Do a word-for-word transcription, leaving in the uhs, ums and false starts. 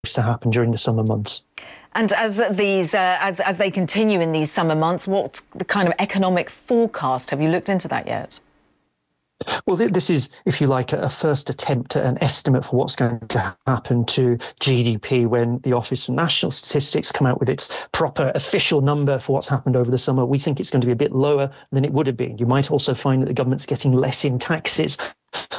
to happen during the summer months. And as these, uh, as as they continue in these summer months, what's the kind of economic forecast? Have you looked into that yet? Well, this is, if you like, a first attempt at an estimate for what's going to happen to G D P when the Office for National Statistics come out with its proper official number for what's happened over the summer. We think it's going to be a bit lower than it would have been. You might also find that the government's getting less in taxes